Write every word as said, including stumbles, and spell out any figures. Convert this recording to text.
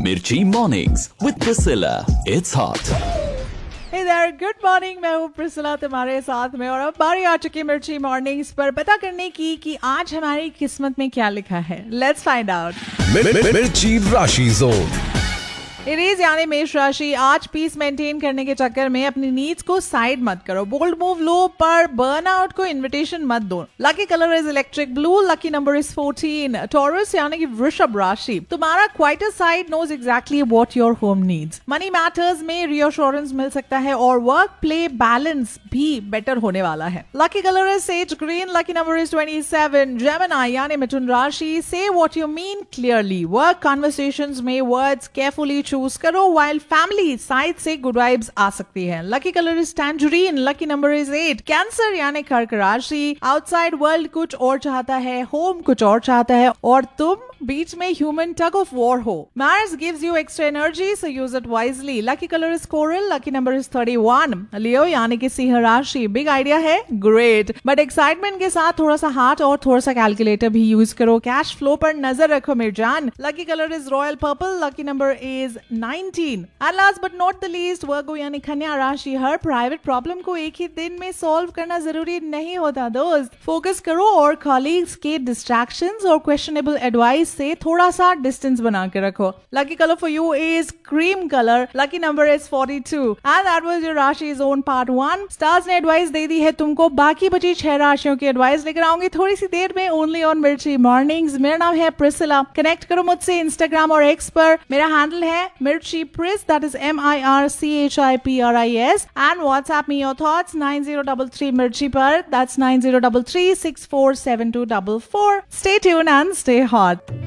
Mirchi Mornings with Priscilla. It's hot. Hey there, good morning. मैं हूँ Priscilla तुम्हारे साथ में और अब बारी आ चुकी मिर्ची मॉर्निंग्स पर पता करने की कि आज हमारी किस्मत में क्या लिखा है. Let's find out. मिर्ची राशि जोन. इट इज यानी मेष राशि. आज पीस मेंटेन करने के चक्कर में अपनी नीड्स को साइड मत करो. बोल्ड मूव लो पर बर्नआउट को इनविटेशन मत दो. Lucky colour is electric blue. Lucky number is fourteen. Taurus यानी कि वृषभ राशि. तुम्हारा quieter side knows exactly what your home needs. Money matters में रियोश्योरेंस मिल सकता है और वर्क प्ले बैलेंस भी बेटर होने वाला है. Lucky colour is sage green. Lucky number is twenty seven. Gemini यानी मिथुन राशि. से what you mean clearly. Work conversations में वर्ड्स केयरफुली चूज करो. वाइल फैमिली साइड से गुड वाइब्स आ सकती है. Lucky colour is tangerine. Lucky number is eight. Cancer यानी कर्क राशि. आउटसाइड वर्ल्ड कुछ और चाहता है, होम कुछ और चाहता है और तुम बीच में ह्यूमन टग ऑफ वॉर हो. Mars gives you extra energy so use it wisely. Lucky colour is coral. Lucky number is thirty one. लियो यानी कि सिंह राशि. बिग आइडिया है, ग्रेट, बट एक्साइटमेंट के साथ थोड़ा सा हार्ट और थोड़ा सा कैलकुलेटर भी यूज करो. कैश फ्लो पर नजर रखो Mirjan. Lucky colour is royal purple. Lucky number is nineteen. And last but not the least वर्गो यानी कन्या राशि. हर प्राइवेट प्रॉब्लम को एक ही दिन में सॉल्व करना जरूरी नहीं होता दोस्त. फोकस करो और कॉलीग्स के डिस्ट्रैक्शंस और क्वेश्चनेबल एडवाइस से थोड़ा सा डिस्टेंस बना के रखो. Lucky colour for you is cream colour. Lucky number is forty two. And that was your राशि जोन पार्ट वन. स्टार्स ने एडवाइस दे दी है तुमको. बाकी बची छह राशियों की एडवाइस लेकर आऊंगी थोड़ी सी देर में ओनली ऑन मिर्ची मॉर्निंग्स. मेरा नाम है प्रिसिला. कनेक्ट करो मुझसे इंस्टाग्राम और एक्स पर. मेरा हैंडल है मिर्ची प्रिस, that is M I R C H I P R I S, and WhatsApp me your thoughts nine zero three three mirchi par. That's nine zero three three six four seven two four four. Stay tuned and stay hot.